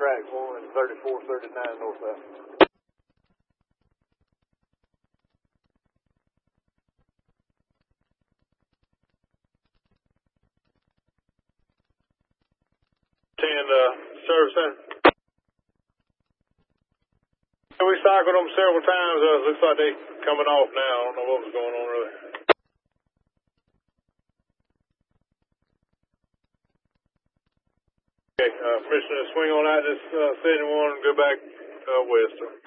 track 1 and 34, 39 northbound. Service center. We cycled them several times. Looks like they coming off now. I don't know what was going on really. Okay, permission to swing on out this 71 and go back west.